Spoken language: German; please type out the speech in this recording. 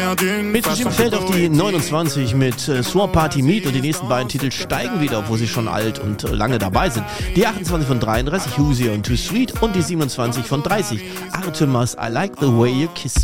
Mitsushima fällt auf die 29 mit Swamp Party Meet und die nächsten beiden Titel steigen wieder, obwohl sie schon alt und lange dabei sind. Die 28 von 33, Who's Here und Too Sweet und die 27 von 30, Artemas, I Like the Way You Kiss